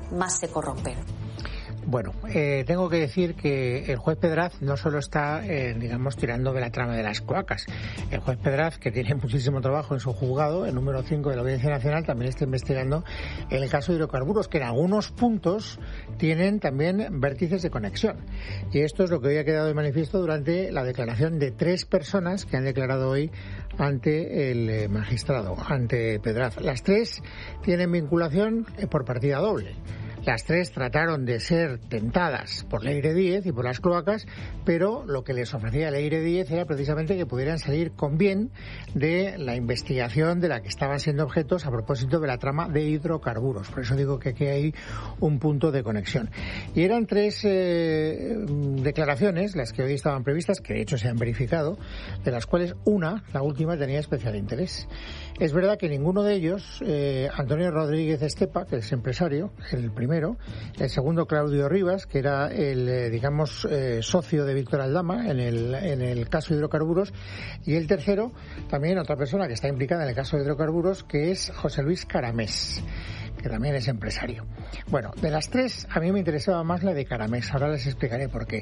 más se corrompen. Bueno, tengo que decir que el juez Pedraz no solo está, tirando de la trama de las cloacas. El juez Pedraz, que tiene muchísimo trabajo en su juzgado, el número 5 de la Audiencia Nacional, también está investigando el caso de hidrocarburos, que en algunos puntos tienen también vértices de conexión. Y esto es lo que hoy ha quedado de manifiesto durante la declaración de 3 personas que han declarado hoy ante el magistrado, ante Pedraz. Las 3 tienen vinculación por partida doble. Las 3 trataron de ser tentadas por Leire Díez y por las cloacas, pero lo que les ofrecía Leire Díez era precisamente que pudieran salir con bien de la investigación de la que estaban siendo objetos a propósito de la trama de hidrocarburos. Por eso digo que aquí hay un punto de conexión. Y eran 3 declaraciones las que hoy estaban previstas, que de hecho se han verificado, de las cuales una, la última, tenía especial interés. Es verdad que ninguno de ellos, Antonio Rodríguez Estepa, que es empresario, el primero, el segundo Claudio Rivas, que era el, socio de Víctor Aldama en el caso de hidrocarburos, y el tercero, también otra persona que está implicada en el caso de hidrocarburos, que es José Luis Caramés, que también es empresario. Bueno, de las 3 a mí me interesaba más la de Caramés, ahora les explicaré por qué.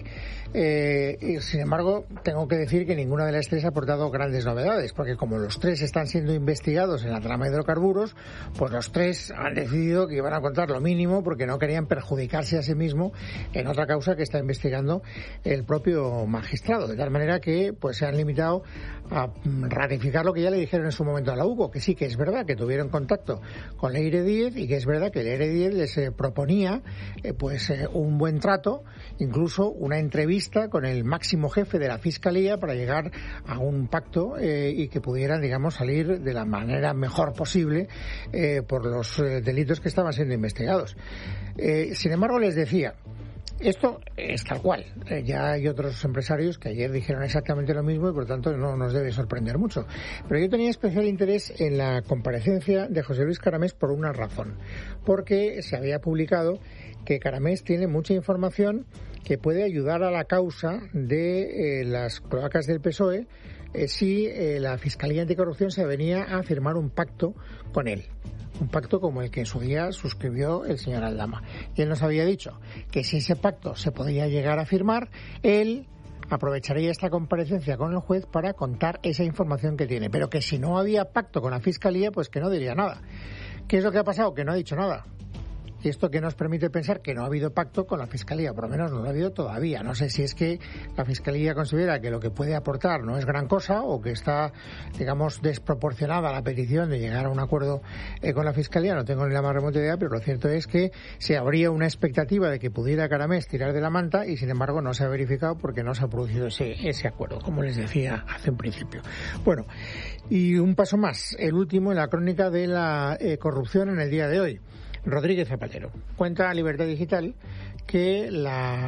Sin embargo, tengo que decir que ninguna de las 3 ha aportado grandes novedades, porque como los 3 están siendo investigados en la trama de hidrocarburos, pues los 3 han decidido que iban a contar lo mínimo porque no querían perjudicarse a sí mismo en otra causa que está investigando el propio magistrado, de tal manera que pues se han limitado a ratificar lo que ya le dijeron en su momento a la UCO, que sí que es verdad que tuvieron contacto con Leire Díez y que es verdad que Leire Díez les proponía un buen trato, incluso una entrevista con el máximo jefe de la Fiscalía para llegar a un pacto y que pudieran, salir de la manera mejor posible por los delitos que estaban siendo investigados. Sin embargo, les decía, esto es tal cual. Ya hay otros empresarios que ayer dijeron exactamente lo mismo y por tanto no nos debe sorprender mucho. Pero yo tenía especial interés en la comparecencia de José Luis Caramés por una razón. Porque se había publicado que Caramés tiene mucha información que puede ayudar a la causa de las cloacas del PSOE si la Fiscalía Anticorrupción se venía a firmar un pacto con él. Un pacto como el que en su día suscribió el señor Aldama. Y él nos había dicho que si ese pacto se podía llegar a firmar, él aprovecharía esta comparecencia con el juez para contar esa información que tiene. Pero que si no había pacto con la Fiscalía, pues que no diría nada. ¿Qué es lo que ha pasado? Que no ha dicho nada. Y esto que nos permite pensar que no ha habido pacto con la Fiscalía, por lo menos no lo ha habido todavía. No sé si es que la Fiscalía considera que lo que puede aportar no es gran cosa o que está, desproporcionada la petición de llegar a un acuerdo con la Fiscalía. No tengo ni la más remota idea, pero lo cierto es que se habría una expectativa de que pudiera Caramés tirar de la manta y, sin embargo, no se ha verificado porque no se ha producido ese acuerdo, como les decía hace un principio. Bueno, y un paso más, el último en la crónica de la corrupción en el día de hoy. Rodríguez Zapatero cuenta a Libertad Digital que el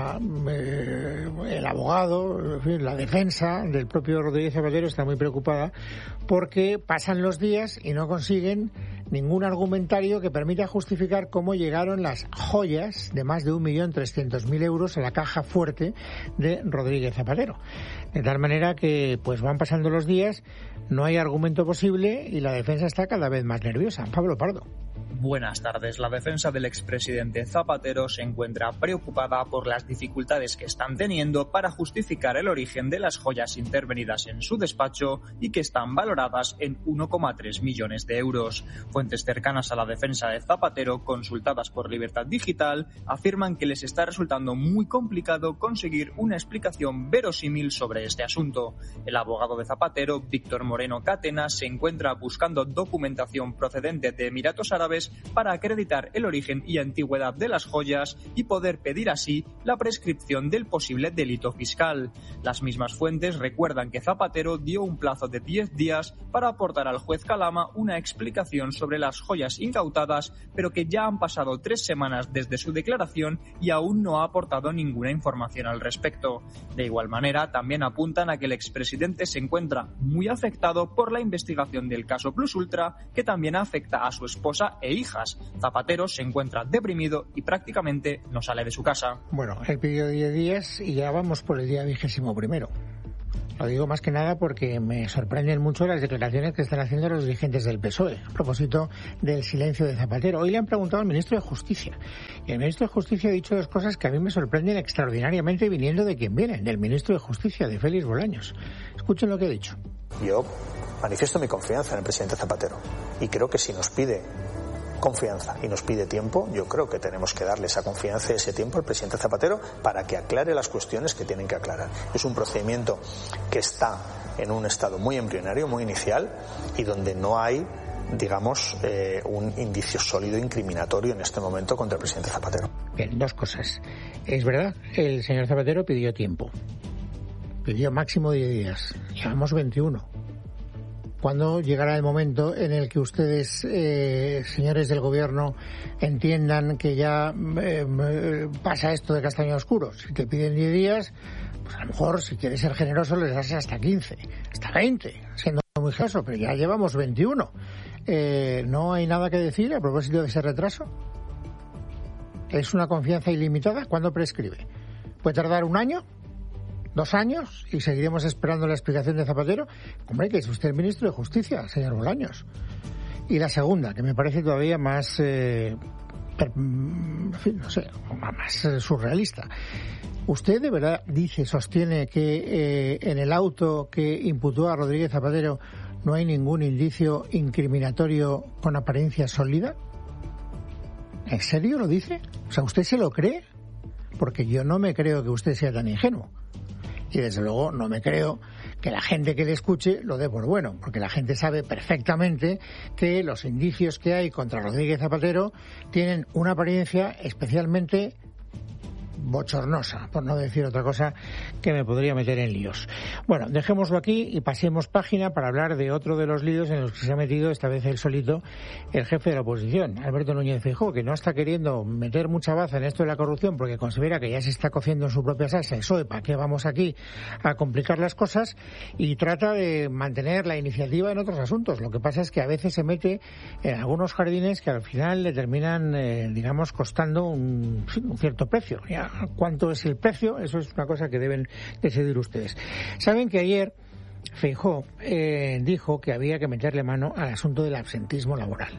abogado, en fin, la defensa del propio Rodríguez Zapatero está muy preocupada porque pasan los días y no consiguen ningún argumentario que permita justificar cómo llegaron las joyas de más de 1.300.000 euros a la caja fuerte de Rodríguez Zapatero. De tal manera que pues van pasando los días, no hay argumento posible y la defensa está cada vez más nerviosa. Pablo Pardo. Buenas tardes. La defensa del expresidente Zapatero se encuentra preocupada por las dificultades que están teniendo para justificar el origen de las joyas intervenidas en su despacho y que están valoradas en 1,3 millones de euros. Fuentes cercanas a la defensa de Zapatero, consultadas por Libertad Digital, afirman que les está resultando muy complicado conseguir una explicación verosímil sobre este asunto. El abogado de Zapatero, Víctor Moreno Catena, se encuentra buscando documentación procedente de Emiratos Árabes para acreditar el origen y antigüedad de las joyas y poder pedir así la prescripción del posible delito fiscal. Las mismas fuentes recuerdan que Zapatero dio un plazo de 10 días para aportar al juez Calama una explicación sobre las joyas incautadas, pero que ya han pasado 3 semanas desde su declaración y aún no ha aportado ninguna información al respecto. De igual manera, también apuntan a que el expresidente se encuentra muy afectado por la investigación del caso Plus Ultra, que también afecta a su esposa e hijas. Zapatero se encuentra deprimido y prácticamente no sale de su casa. Bueno, él pidió 10 días y ya vamos por el día 21º. Lo digo más que nada porque me sorprenden mucho las declaraciones que están haciendo los dirigentes del PSOE a propósito del silencio de Zapatero. Hoy le han preguntado al ministro de Justicia y el ministro de Justicia ha dicho dos cosas que a mí me sorprenden extraordinariamente viniendo de quien viene, del ministro de Justicia, de Félix Bolaños. Escuchen lo que ha dicho. Yo manifiesto mi confianza en el presidente Zapatero y creo que si nos pide confianza y nos pide tiempo, yo creo que tenemos que darle esa confianza y ese tiempo al presidente Zapatero para que aclare las cuestiones que tienen que aclarar. Es un procedimiento que está en un estado muy embrionario, muy inicial y donde no hay, digamos, un indicio sólido incriminatorio en este momento contra el presidente Zapatero. Bien, dos cosas. Es verdad, el señor Zapatero pidió tiempo. Pidió máximo 10 días. Llevamos 21. ¿Cuándo llegará el momento en el que ustedes, señores del gobierno, entiendan que ya pasa esto de castaño oscuro? Si te piden 10 días, pues a lo mejor, si quieres ser generoso, les das hasta 15, hasta 20, siendo muy generoso, pero ya llevamos 21. ¿No hay nada que decir a propósito de ese retraso? ¿Es una confianza ilimitada? ¿Cuándo prescribe? ¿Puede tardar un año? 2 años y seguiremos esperando la explicación de Zapatero. Hombre, que es usted el ministro de Justicia, señor Bolaños. Y la segunda, que me parece todavía más, más surrealista. ¿Usted de verdad sostiene que en el auto que imputó a Rodríguez Zapatero no hay ningún indicio incriminatorio con apariencia sólida? ¿En serio lo dice? O sea, ¿usted se lo cree? Porque yo no me creo que usted sea tan ingenuo. Y desde luego no me creo que la gente que le escuche lo dé por bueno, porque la gente sabe perfectamente que los indicios que hay contra Rodríguez Zapatero tienen una apariencia especialmente bochornosa, por no decir otra cosa que me podría meter en líos. Bueno, dejémoslo aquí y pasemos página para hablar de otro de los líos en los que se ha metido, esta vez él solito, el jefe de la oposición, Alberto Núñez Feijóo, que no está queriendo meter mucha baza en esto de la corrupción porque considera que ya se está cociendo en su propia salsa el PSOE, ¿para qué vamos aquí a complicar las cosas? Y trata de mantener la iniciativa en otros asuntos. Lo que pasa es que a veces se mete en algunos jardines que al final le terminan, digamos, costando un cierto precio. Ya, ¿cuánto es el precio? Eso es una cosa que deben decidir ustedes. Saben que ayer Feijóo dijo que había que meterle mano al asunto del absentismo laboral.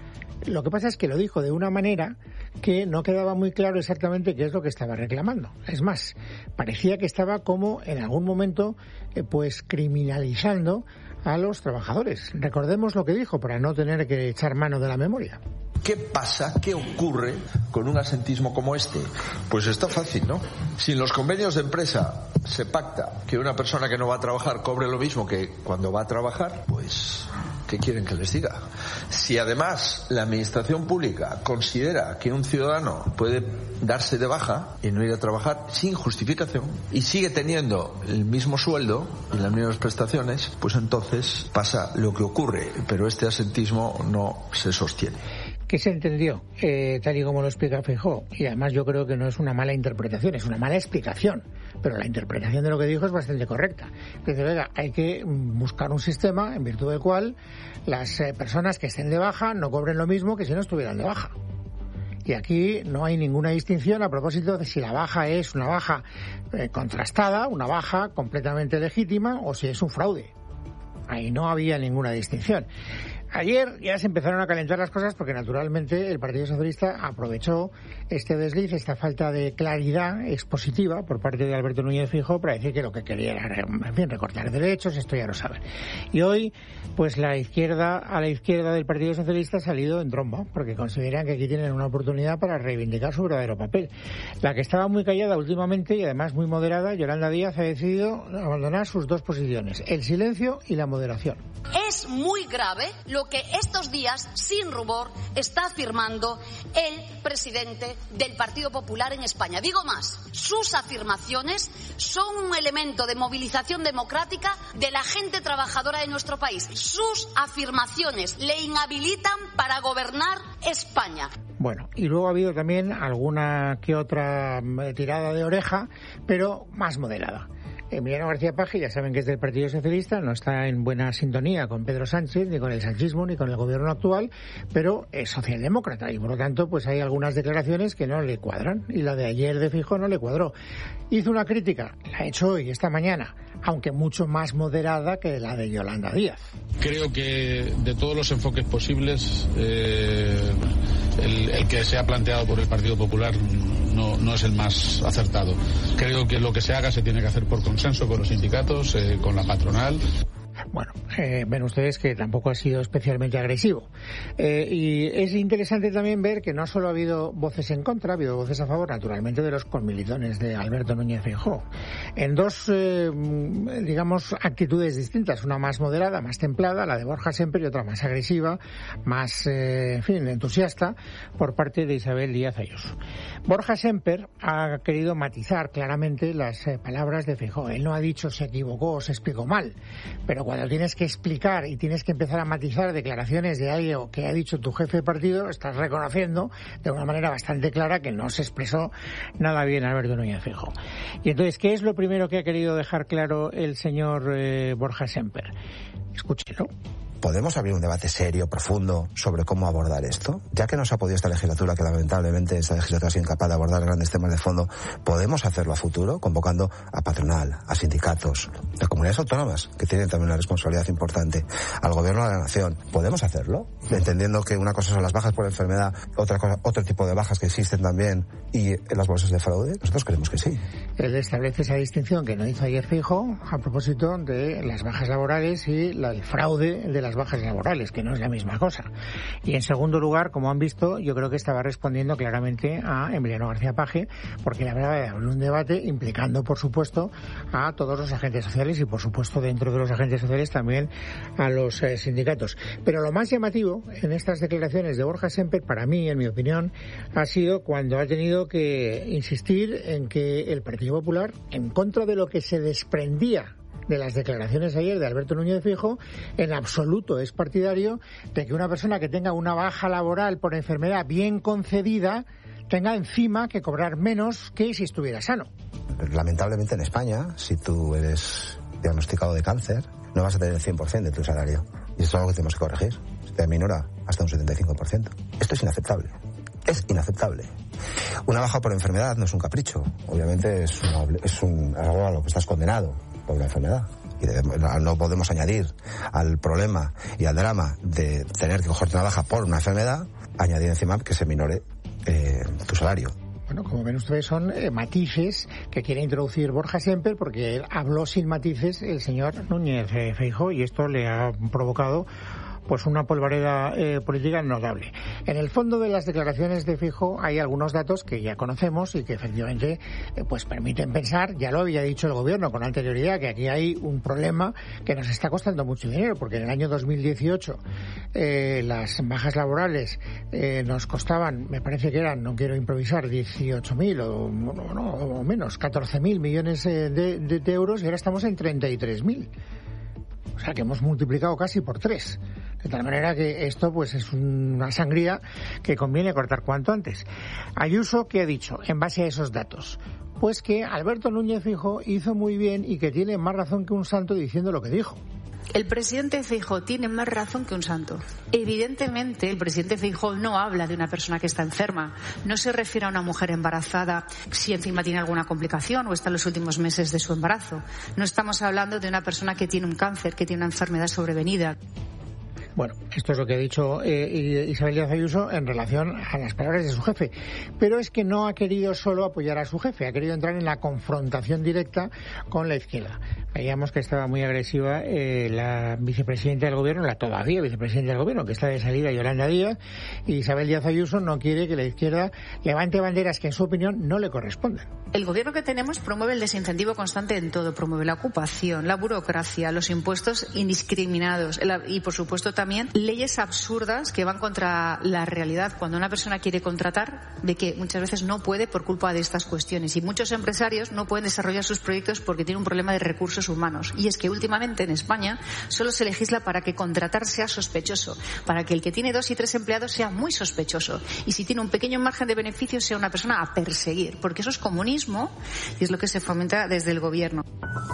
Lo que pasa es que lo dijo de una manera que no quedaba muy claro exactamente qué es lo que estaba reclamando. Es más, parecía que estaba como en algún momento pues criminalizando a los trabajadores. Recordemos lo que dijo para no tener que echar mano de la memoria. ¿Qué pasa? ¿Qué ocurre con un absentismo como este? Pues está fácil, ¿no? Si en los convenios de empresa se pacta que una persona que no va a trabajar cobre lo mismo que cuando va a trabajar, pues ¿qué quieren que les diga? Si además la administración pública considera que un ciudadano puede darse de baja y no ir a trabajar sin justificación y sigue teniendo el mismo sueldo y las mismas prestaciones, pues entonces pasa lo que ocurre, pero este absentismo no se sostiene. ¿Qué se entendió? Tal y como lo explica Feijóo. Y además yo creo que no es una mala interpretación, es una mala explicación. Pero la interpretación de lo que dijo es bastante correcta. Dice, venga, hay que buscar un sistema en virtud del cual las personas que estén de baja no cobren lo mismo que si no estuvieran de baja. Y aquí no hay ninguna distinción a propósito de si la baja es una baja contrastada, una baja completamente legítima o si es un fraude. Ahí no había ninguna distinción. Ayer ya se empezaron a calentar las cosas porque naturalmente el Partido Socialista aprovechó este desliz, esta falta de claridad expositiva por parte de Alberto Núñez Feijóo para decir que lo que quería era, en fin, recortar derechos, esto ya lo saben. Y hoy, pues a la izquierda del Partido Socialista ha salido en tromba porque consideran que aquí tienen una oportunidad para reivindicar su verdadero papel. La que estaba muy callada últimamente y además muy moderada, Yolanda Díaz, ha decidido abandonar sus dos posiciones, el silencio y la moderación. Es muy grave lo que estos días, sin rubor, está afirmando el presidente del Partido Popular en España. Digo más, sus afirmaciones son un elemento de movilización democrática de la gente trabajadora de nuestro país. Sus afirmaciones le inhabilitan para gobernar España. Bueno, y luego ha habido también alguna que otra tirada de oreja, pero más moderada. Emiliano García Paje, ya saben que es del Partido Socialista, no está en buena sintonía con Pedro Sánchez, ni con el sanchismo, ni con el gobierno actual, pero es socialdemócrata y por lo tanto pues hay algunas declaraciones que no le cuadran, y la de ayer de Feijóo no le cuadró. Hizo una crítica, la ha hecho hoy, esta mañana, aunque mucho más moderada que la de Yolanda Díaz. Creo que de todos los enfoques posibles, el que se ha planteado por el Partido Popular no es el más acertado. Creo que lo que se haga se tiene que hacer por consenso con los sindicatos, con la patronal. Bueno, ven ustedes que tampoco ha sido especialmente agresivo. Y es interesante también ver que no solo ha habido voces en contra, ha habido voces a favor, naturalmente, de los comilitones de Alberto Núñez Feijóo. En dos, digamos, actitudes distintas. Una más moderada, más templada, la de Borja Sémper, y otra más agresiva, más, en fin, entusiasta, por parte de Isabel Díaz Ayuso. Borja Sémper ha querido matizar claramente las palabras de Feijóo. Él no ha dicho se equivocó o se explicó mal, pero cuando tienes que explicar y tienes que empezar a matizar declaraciones de algo que ha dicho tu jefe de partido, estás reconociendo de una manera bastante clara que no se expresó nada bien Alberto Núñez Feijóo. Y entonces, ¿qué es lo primero que ha querido dejar claro el señor Borja Sémper? Escúchelo. ¿Podemos abrir un debate serio, profundo, sobre cómo abordar esto? Ya que no se ha podido esta legislatura, que lamentablemente esta legislatura ha sido incapaz de abordar grandes temas de fondo, ¿podemos hacerlo a futuro? Convocando a patronal, a sindicatos, a comunidades autónomas, que tienen también una responsabilidad importante, al gobierno de la nación. ¿Podemos hacerlo? Entendiendo que una cosa son las bajas por enfermedad, otra cosa, otro tipo de bajas que existen también, y las bolsas de fraude. Nosotros creemos que sí. Él establece esa distinción que no hizo ayer Feijóo a propósito de las bajas laborales y el fraude de las bajas laborales, que no es la misma cosa. Y en segundo lugar, como han visto, yo creo que estaba respondiendo claramente a Emiliano García Paje, porque le hablaba de abrir un debate implicando, por supuesto, a todos los agentes sociales y, por supuesto, dentro de los agentes sociales también a los sindicatos. Pero lo más llamativo en estas declaraciones de Borja Sémper, para mí, en mi opinión, ha sido cuando ha tenido que insistir en que el Partido Popular, en contra de lo que se desprendía de las declaraciones ayer de Alberto Núñez Feijóo, en absoluto es partidario de que una persona que tenga una baja laboral por enfermedad bien concedida tenga encima que cobrar menos que si estuviera sano. Lamentablemente en España, si tú eres diagnosticado de cáncer, no vas a tener el 100% de tu salario. Y eso es algo que tenemos que corregir. Se minora hasta un 75%. Esto es inaceptable. Es inaceptable. Una baja por enfermedad no es un capricho. Obviamente es algo a lo que estás condenado por la enfermedad. Y no podemos añadir al problema y al drama de tener que cogerte una baja por una enfermedad, añadir encima que se minore tu salario. Bueno, como ven ustedes, son matices que quiere introducir Borja Sémper, porque él habló sin matices el señor Núñez Feijóo, y esto le ha provocado pues una polvareda política notable. En el fondo de las declaraciones de Feijóo hay algunos datos que ya conocemos y que efectivamente pues permiten pensar, ya lo había dicho el gobierno con anterioridad, que aquí hay un problema que nos está costando mucho dinero, porque en el año 2018 las bajas laborales nos costaban, me parece que eran, no quiero improvisar, 18.000 o menos, 14.000 millones de euros, y ahora estamos en 33.000. O sea que hemos multiplicado casi por 3. De tal manera que esto pues es una sangría que conviene cortar cuanto antes. Ayuso, ¿qué ha dicho en base a esos datos? Pues que Alberto Núñez Feijóo hizo muy bien y que tiene más razón que un santo diciendo lo que dijo. El presidente Feijóo tiene más razón que un santo. Evidentemente, el presidente Feijóo no habla de una persona que está enferma. No se refiere a una mujer embarazada si encima tiene alguna complicación o está en los últimos meses de su embarazo. No estamos hablando de una persona que tiene un cáncer, que tiene una enfermedad sobrevenida. Bueno, esto es lo que ha dicho Isabel Díaz Ayuso en relación a las palabras de su jefe. Pero es que no ha querido solo apoyar a su jefe, ha querido entrar en la confrontación directa con la izquierda. Veíamos que estaba muy agresiva la vicepresidenta del gobierno, la todavía vicepresidenta del gobierno, que está de salida, Yolanda Díaz, y Isabel Díaz Ayuso no quiere que la izquierda levante banderas que en su opinión no le corresponden. El gobierno que tenemos promueve el desincentivo constante en todo, promueve la ocupación, la burocracia, los impuestos indiscriminados y por supuesto también leyes absurdas que van contra la realidad. Cuando una persona quiere contratar, ve que muchas veces no puede por culpa de estas cuestiones. Y muchos empresarios no pueden desarrollar sus proyectos porque tienen un problema de recursos humanos. Y es que últimamente en España solo se legisla para que contratar sea sospechoso, para que el que tiene 2 y 3 empleados sea muy sospechoso. Y si tiene un pequeño margen de beneficio sea una persona a perseguir, porque eso es comunismo y es lo que se fomenta desde el gobierno.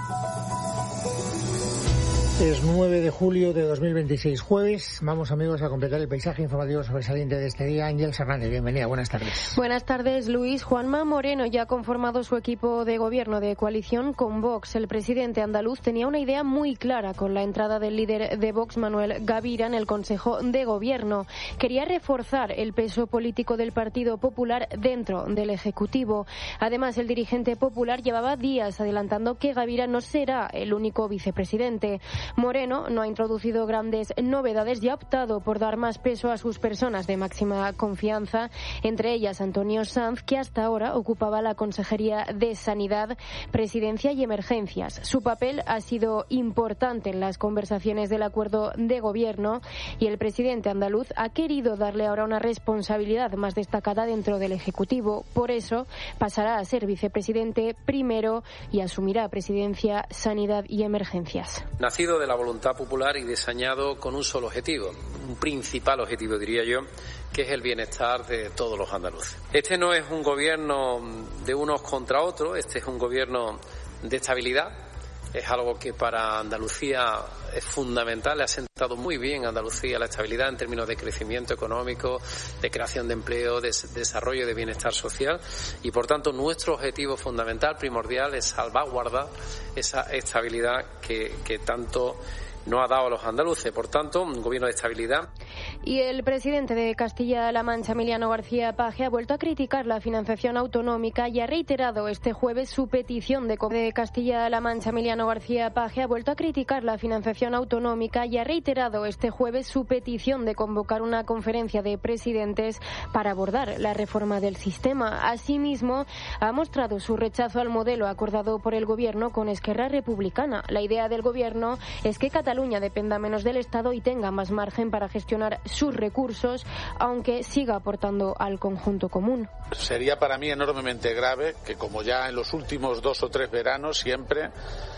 Es 9 de julio de 2026, jueves. Vamos, amigos, a completar el paisaje informativo sobresaliente de este día. Ángeles Hernández, bienvenida, buenas tardes. Buenas tardes, Luis. Juanma Moreno ya ha conformado su equipo de gobierno de coalición con Vox. El presidente andaluz tenía una idea muy clara con la entrada del líder de Vox, Manuel Gavira, en el Consejo de Gobierno. Quería reforzar el peso político del Partido Popular dentro del Ejecutivo. Además, el dirigente popular llevaba días adelantando que Gavira no será el único vicepresidente. Moreno no ha introducido grandes novedades y ha optado por dar más peso a sus personas de máxima confianza, entre ellas Antonio Sanz, que hasta ahora ocupaba la Consejería de Sanidad, Presidencia y Emergencias. Su papel ha sido importante en las conversaciones del acuerdo de gobierno y el presidente andaluz ha querido darle ahora una responsabilidad más destacada dentro del Ejecutivo. Por eso pasará a ser vicepresidente primero y asumirá Presidencia, Sanidad y Emergencias. Nacido de la voluntad popular y diseñado con un solo objetivo, un principal objetivo, diría yo, que es el bienestar de todos los andaluces. Este no es un gobierno de unos contra otros, este es un gobierno de estabilidad. Es algo que para Andalucía es fundamental, le ha sentado muy bien a Andalucía la estabilidad en términos de crecimiento económico, de creación de empleo, de desarrollo de bienestar social y por tanto nuestro objetivo fundamental, primordial, es salvaguardar esa estabilidad que tanto no ha dado a los andaluces. Por tanto, un gobierno de estabilidad. Y el presidente de Castilla-La Mancha, Emiliano García Paje, ha vuelto a criticar la financiación autonómica y ha reiterado este jueves su petición de Castilla-La Mancha, Emiliano García Paje, ha vuelto a criticar la financiación autonómica y ha reiterado este jueves su petición de convocar una conferencia de presidentes para abordar la reforma del sistema. Asimismo, ha mostrado su rechazo al modelo acordado por el gobierno con Esquerra Republicana. La idea del gobierno es que Cataluña dependa menos del Estado y tenga más margen para gestionar sus recursos, aunque siga aportando al conjunto común. Sería para mí enormemente grave que, como ya en los últimos 2 o 3 veranos, siempre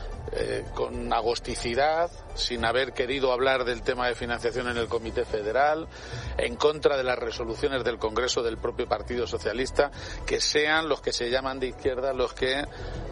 con agosticidad, sin haber querido hablar del tema de financiación en el Comité Federal, en contra de las resoluciones del Congreso del propio Partido Socialista, que sean los que se llaman de izquierda los que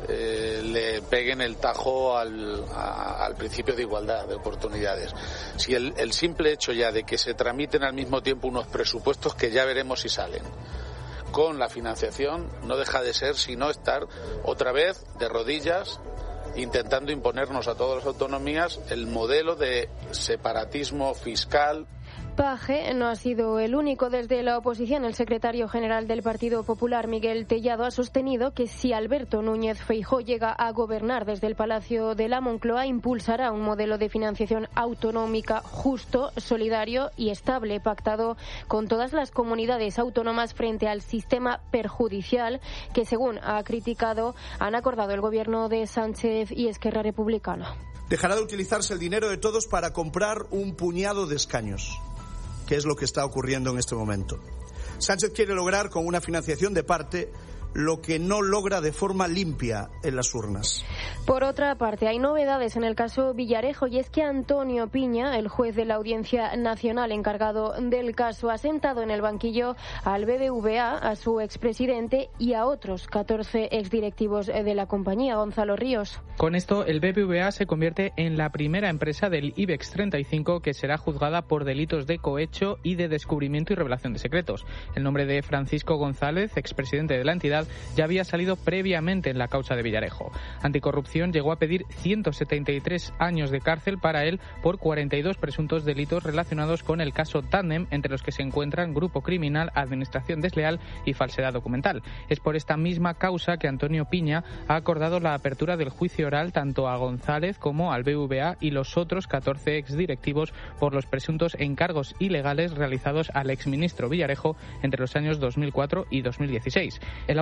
le peguen el tajo al principio de igualdad de oportunidades. Si el simple hecho ya de que se tramiten al mismo tiempo unos presupuestos que ya veremos si salen, con la financiación, no deja de ser sino estar otra vez de rodillas intentando imponernos a todas las autonomías el modelo de separatismo fiscal. Paje no ha sido el único. Desde la oposición, el secretario general del Partido Popular, Miguel Tellado, ha sostenido que si Alberto Núñez Feijóo llega a gobernar desde el Palacio de la Moncloa, impulsará un modelo de financiación autonómica justo, solidario y estable, pactado con todas las comunidades autónomas frente al sistema perjudicial que, según ha criticado, han acordado el gobierno de Sánchez y Esquerra Republicana. Dejará de utilizarse el dinero de todos para comprar un puñado de escaños, que es lo que está ocurriendo en este momento. Sánchez quiere lograr con una financiación de parte lo que no logra de forma limpia en las urnas. Por otra parte, hay novedades en el caso Villarejo, y es que Antonio Piña, el juez de la Audiencia Nacional encargado del caso, ha sentado en el banquillo al BBVA, a su expresidente y a otros 14 exdirectivos de la compañía. Gonzalo Ríos. Con esto, el BBVA se convierte en la primera empresa del IBEX 35 que será juzgada por delitos de cohecho y de descubrimiento y revelación de secretos. El nombre de Francisco González, expresidente de la entidad, ya había salido previamente en la causa de Villarejo. Anticorrupción llegó a pedir 173 años de cárcel para él por 42 presuntos delitos relacionados con el caso Tandem, entre los que se encuentran grupo criminal, administración desleal y falsedad documental. Es por esta misma causa que Antonio Piña ha acordado la apertura del juicio oral tanto a González como al BBVA y los otros 14 exdirectivos por los presuntos encargos ilegales realizados al exministro Villarejo entre los años 2004 y 2016. El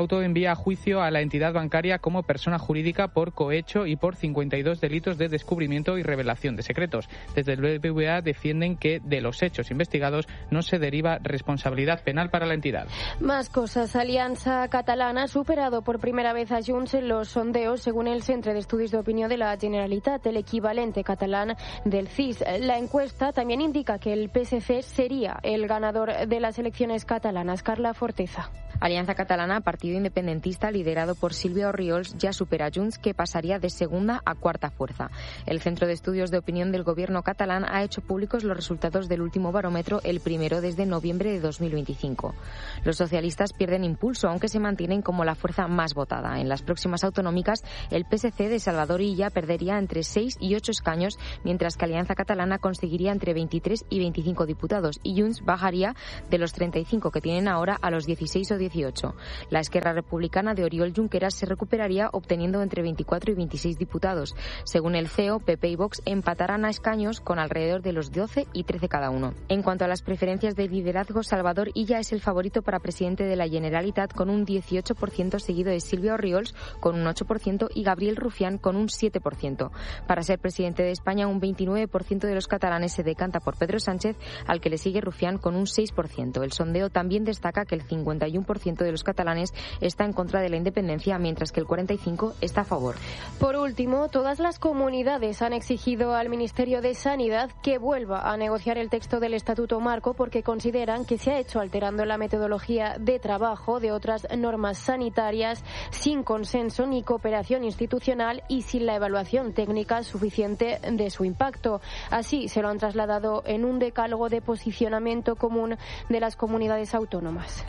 auto envía a juicio a la entidad bancaria como persona jurídica por cohecho y por 52 delitos de descubrimiento y revelación de secretos. Desde el BBVA defienden que de los hechos investigados no se deriva responsabilidad penal para la entidad. Más cosas. Alianza Catalana ha superado por primera vez a Junts en los sondeos, según el Centre d'Estudis d'Opinió de la Generalitat, el equivalente catalán del CIS. La encuesta también indica que el PSC sería el ganador de las elecciones catalanas. Carla Forteza. Alianza Catalana, partido independentista liderado por Sílvia Orriols, ya supera a Junts, que pasaría de segunda a cuarta fuerza. El Centro de Estudios de Opinión del Gobierno catalán ha hecho públicos los resultados del último barómetro, el primero desde noviembre de 2025. Los socialistas pierden impulso, aunque se mantienen como la fuerza más votada. En las próximas autonómicas, el PSC de Salvador Illa perdería entre 6 y 8 escaños, mientras que Alianza Catalana conseguiría entre 23 y 25 diputados, y Junts bajaría de los 35 que tienen ahora a los 16 o 18. La Esquerra Republicana de Oriol Junqueras se recuperaría obteniendo entre 24 y 26 diputados. Según el CEO, PP y Vox empatarán a escaños con alrededor de los 12 y 13 cada uno. En cuanto a las preferencias de liderazgo, Salvador Illa es el favorito para presidente de la Generalitat con un 18%, seguido de Sílvia Orriols con un 8% y Gabriel Rufián con un 7%. Para ser presidente de España, un 29% de los catalanes se decanta por Pedro Sánchez, al que le sigue Rufián con un 6%. El sondeo también destaca que el 51% de los catalanes está en contra de la independencia, mientras que el 45% está a favor. Por último, todas las comunidades han exigido al Ministerio de Sanidad que vuelva a negociar el texto del Estatuto Marco porque consideran que se ha hecho alterando la metodología de trabajo de otras normas sanitarias sin consenso ni cooperación institucional y sin la evaluación técnica suficiente de su impacto. Así se lo han trasladado en un decálogo de posicionamiento común de las comunidades autónomas.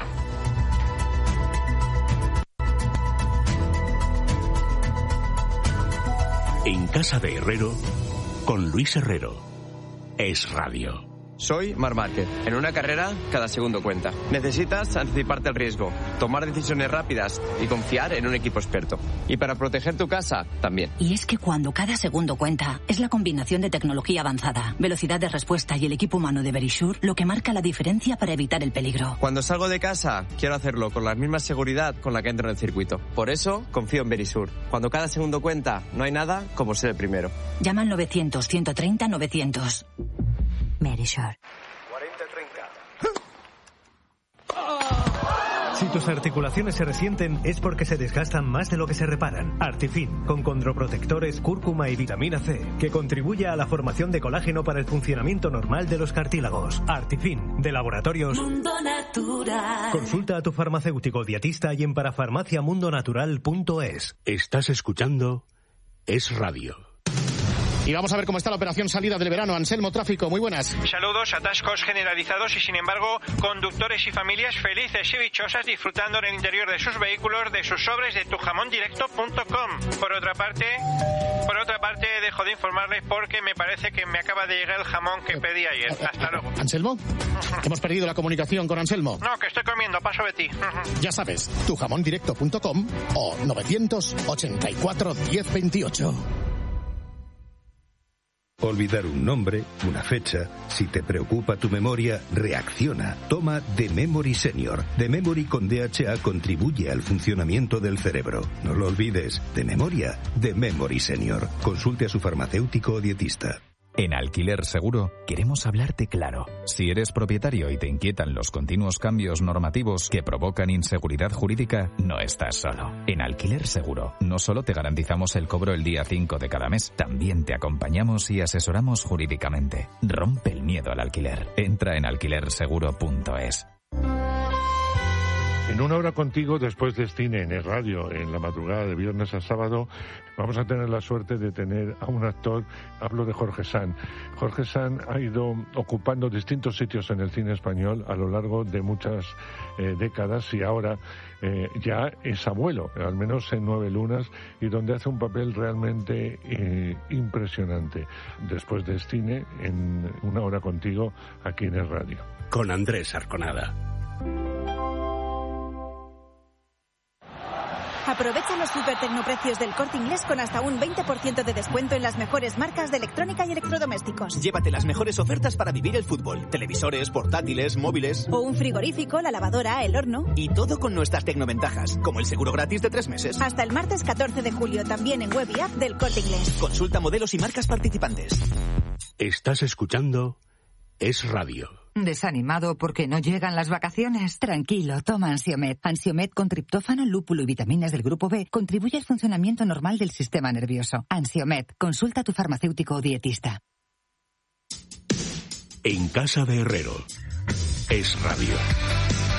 En Casa de Herrero, con Luis Herrero. Es Radio. Soy Marc Márquez. En una carrera, cada segundo cuenta. Necesitas anticiparte al riesgo, tomar decisiones rápidas y confiar en un equipo experto. Y para proteger tu casa, también. Y es que cuando cada segundo cuenta, es la combinación de tecnología avanzada, velocidad de respuesta y el equipo humano de Verisure lo que marca la diferencia para evitar el peligro. Cuando salgo de casa, quiero hacerlo con la misma seguridad con la que entro en el circuito. Por eso, confío en Verisure. Cuando cada segundo cuenta, no hay nada como ser el primero. Llama al 900-130-900. Verisure. 40-30. Si tus articulaciones se resienten es porque se desgastan más de lo que se reparan. Artifin, con condroprotectores, cúrcuma y vitamina C, que contribuye a la formación de colágeno para el funcionamiento normal de los cartílagos. Artifin, de Laboratorios Mundo Natural. Consulta a tu farmacéutico dietista y en parafarmaciamundonatural.es. Estás escuchando Es Radio. Y vamos a ver cómo está la operación salida del verano. Anselmo, tráfico, muy buenas. Saludos, atascos generalizados y sin embargo conductores y familias felices y dichosas disfrutando en el interior de sus vehículos de sus sobres de tujamondirecto.com. Por otra parte dejo de informarles porque me parece que me acaba de llegar el jamón que pedí ayer. Hasta luego. ¿Anselmo? Hemos perdido la comunicación con Anselmo. No, que estoy comiendo, paso de ti. Ya sabes, tujamondirecto.com o 984 1028. Olvidar un nombre, una fecha, si te preocupa tu memoria, reacciona. Toma The Memory Senior. The Memory con DHA contribuye al funcionamiento del cerebro. No lo olvides, de memoria, The Memory Senior. Consulte a su farmacéutico o dietista. En Alquiler Seguro queremos hablarte claro. Si eres propietario y te inquietan los continuos cambios normativos que provocan inseguridad jurídica, no estás solo. En Alquiler Seguro no solo te garantizamos el cobro el día 5 de cada mes, también te acompañamos y asesoramos jurídicamente. Rompe el miedo al alquiler. Entra en alquilerseguro.es. En una hora contigo, después de cine en el radio, en la madrugada de viernes a sábado, vamos a tener la suerte de tener a un actor, hablo de Jorge Sanz. Jorge Sanz ha ido ocupando distintos sitios en el cine español a lo largo de muchas décadas y ahora ya es abuelo, al menos en 9 lunas, y donde hace un papel realmente impresionante. Después de cine, en una hora contigo, aquí en el radio. Con Andrés Arconada. Aprovecha los super tecnoprecios del Corte Inglés con hasta un 20% de descuento en las mejores marcas de electrónica y electrodomésticos. Llévate las mejores ofertas para vivir el fútbol. Televisores, portátiles, móviles. O un frigorífico, la lavadora, el horno. Y todo con nuestras tecnoventajas, como el seguro gratis de 3 meses. Hasta el martes 14 de julio, también en web y app del Corte Inglés. Consulta modelos y marcas participantes. Estás escuchando Es Radio. ¿Desanimado porque no llegan las vacaciones? Tranquilo, toma Ansiomed. Ansiomed con triptófano, lúpulo y vitaminas del grupo B contribuye al funcionamiento normal del sistema nervioso. Ansiomed, consulta a tu farmacéutico o dietista. En casa de Herrero. Es Radio.